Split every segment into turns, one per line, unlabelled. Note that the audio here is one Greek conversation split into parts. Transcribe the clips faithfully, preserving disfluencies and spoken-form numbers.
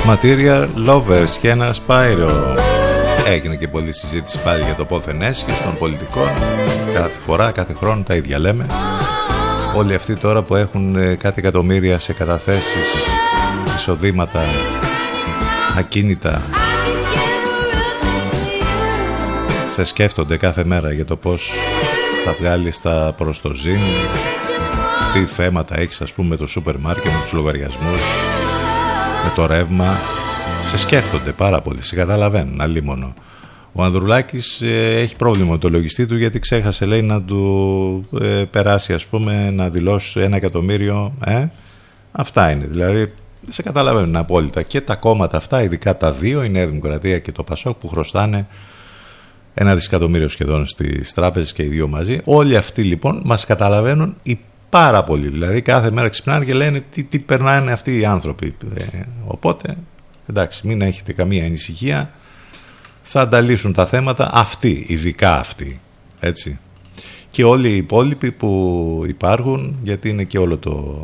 Material Lovers και ένα Spyro. Έγινε και πολλή συζήτηση πάλι για το πόθεν έσχυση των πολιτικών. Κάθε φορά, κάθε χρόνο τα ίδια λέμε. Όλοι αυτοί τώρα που έχουν κάτι εκατομμύρια σε καταθέσεις, εισοδήματα, ακίνητα, σε σκέφτονται κάθε μέρα για το πώς θα βγάλεις τα προστοζήν, τι θέματα έχεις ας πούμε με το σούπερ μάρκετ, με τους λογαριασμούς, με το ρεύμα. Σε σκέφτονται πάρα πολύ, σε καταλαβαίνουν αλίμονο. Ο Ανδρουλάκης ε, έχει πρόβλημα με το λογιστή του γιατί ξέχασε λέει να του ε, περάσει ας πούμε να δηλώσει ένα εκατομμύριο. Ε? Αυτά είναι δηλαδή, σε καταλαβαίνουν απόλυτα. Και τα κόμματα αυτά, ειδικά τα δύο, η Νέα Δημοκρατία και το Πασόκ που χρωστάνε ένα δισεκατομμύριο σχεδόν στις τράπεζες και οι δύο μαζί. Όλοι αυτοί λοιπόν μας καταλαβαίνουν πάρα πολύ. Δηλαδή κάθε μέρα ξυπνάνε και λένε τι, τι περνάνε αυτοί οι άνθρωποι. Ε, οπότε εντάξει, μην έχετε καμία ανησυχία. Θα ανταλύσουν τα θέματα αυτοί, ειδικά αυτοί. Έτσι. Και όλοι οι υπόλοιποι που υπάρχουν, γιατί είναι και όλο το,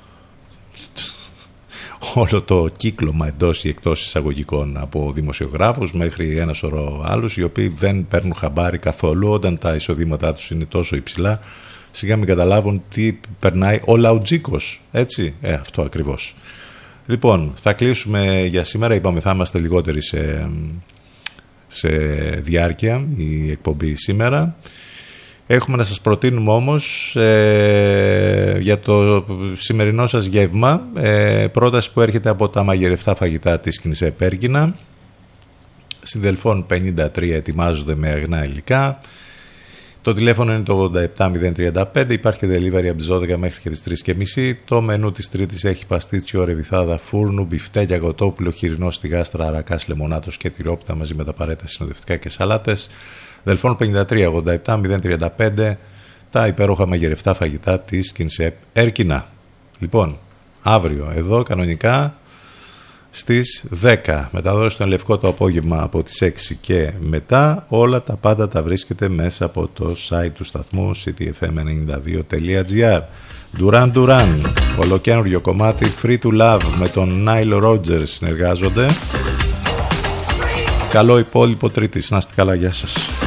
όλο το κύκλωμα εντός ή εκτός εισαγωγικών από δημοσιογράφους μέχρι ένα σωρό άλλους, οι οποίοι δεν παίρνουν χαμπάρι καθόλου όταν τα εισοδήματά τους είναι τόσο υψηλά. Σιγά μην καταλάβουν τι περνάει ο λαουτζίκος. Έτσι, ε, αυτό ακριβώς. Λοιπόν, θα κλείσουμε για σήμερα. Είπαμε θα είμαστε λιγότεροι σε, σε διάρκεια η εκπομπή σήμερα. Έχουμε να σας προτείνουμε όμως ε, για το σημερινό σας γεύμα ε, πρόταση που έρχεται από τα μαγειρευτά φαγητά της Κινσέπ Έρκινα. Στη Δελφών πενήντα τρία ετοιμάζονται με αγνά υλικά. Το τηλέφωνο είναι το ογδόντα επτά μηδέν τριάντα πέντε. Υπάρχει και delivery από τις δώδεκα μέχρι και τις τρεις και μισή. Το μενού της Τρίτης έχει παστίτσιο, ρεβιθάδα, φούρνου, μπιφτέκια, γοτόπουλο, χοιρινό στη γάστρα, αρακάς, λεμονάτος και τυρόπιτα μαζί με τα απαραίτητα συνοδευτικά και σαλάτες. Δελφών πενήντα τρία ογδόντα επτά μηδέν τριάντα πέντε. Τα υπέροχα μαγειρευτά φαγητά της Κινσέπ Έρκινα. Λοιπόν, αύριο εδώ κανονικά στις δέκα. Μεταδόση στον Λευκό το απόγευμα από τις έξι και μετά. Όλα τα πάντα τα βρίσκεται μέσα από το site του σταθμού σι τι εφ εμ ενενήντα δύο τελεία τζι άρ. Duran Duran, ολοκαίνουργιο κομμάτι, Free to Love με τον Nile Rodgers συνεργάζονται. Καλό υπόλοιπο Τρίτης, να είστε καλά, γεια σας.